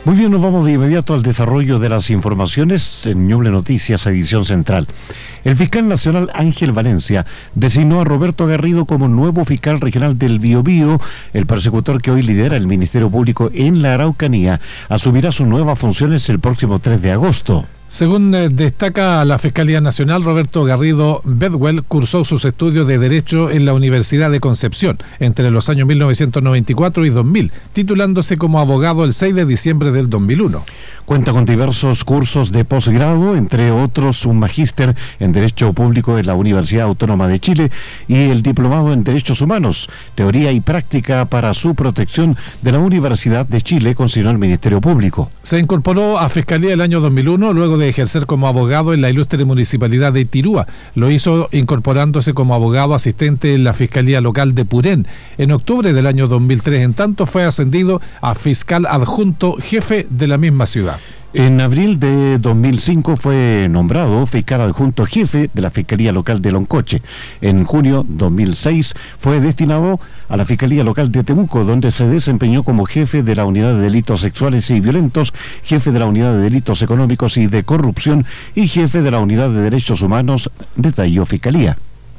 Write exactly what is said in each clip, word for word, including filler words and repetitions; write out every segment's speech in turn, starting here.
Muy bien, nos vamos de inmediato al desarrollo de las informaciones en Ñuble Noticias, edición central. El fiscal nacional Ángel Valencia designó a Roberto Garrido como nuevo fiscal regional del Biobío. El persecutor que hoy lidera el Ministerio Público en la Araucanía asumirá sus nuevas funciones el próximo tres de agosto. Según eh, destaca la Fiscalía Nacional, Roberto Garrido Bedwell cursó sus estudios de Derecho en la Universidad de Concepción entre los años mil novecientos noventa y cuatro y dos mil, titulándose como abogado el seis de diciembre del dos mil uno. Cuenta con diversos cursos de posgrado, entre otros un magíster en Derecho Público en la Universidad Autónoma de Chile y el diplomado en Derechos Humanos, Teoría y Práctica para su Protección de la Universidad de Chile, consignó el Ministerio Público. Se incorporó a Fiscalía el año dos mil uno, luego de ejercer como abogado en la ilustre municipalidad de Itirúa. Lo hizo incorporándose como abogado asistente en la Fiscalía Local de Purén. En octubre del año dos mil tres, en tanto, fue ascendido a fiscal adjunto jefe de la misma ciudad. En abril de dos mil cinco fue nombrado fiscal adjunto jefe de la Fiscalía Local de Loncoche. En junio de dos mil seis fue destinado a la Fiscalía Local de Temuco, donde se desempeñó como jefe de la Unidad de Delitos Sexuales y Violentos, jefe de la Unidad de Delitos Económicos y de Corrupción y jefe de la Unidad de Derechos Humanos, detalló Fiscalía.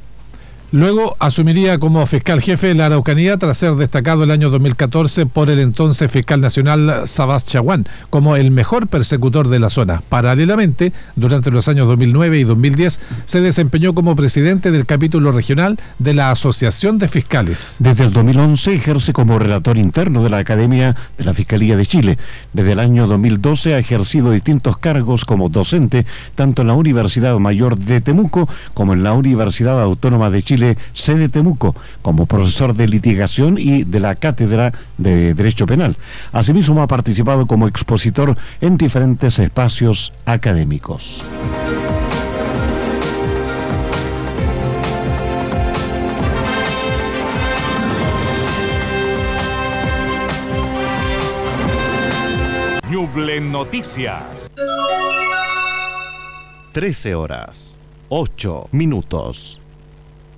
Luego asumiría como fiscal jefe de la Araucanía tras ser destacado el año dos mil catorce por el entonces fiscal nacional Sabás Chaguán como el mejor persecutor de la zona. Paralelamente, durante los años dos mil nueve y dos mil diez se desempeñó como presidente del capítulo regional de la Asociación de Fiscales. Desde el dos mil once ejerce como relator interno de la Academia de la Fiscalía de Chile. Desde el año dos mil doce ha ejercido distintos cargos como docente, tanto en la Universidad Mayor de Temuco como en la Universidad Autónoma de Chile, sede Temuco, como profesor de litigación y de la Cátedra de Derecho Penal. Asimismo, ha participado como expositor en diferentes espacios académicos. Ñuble Noticias. trece horas, ocho minutos.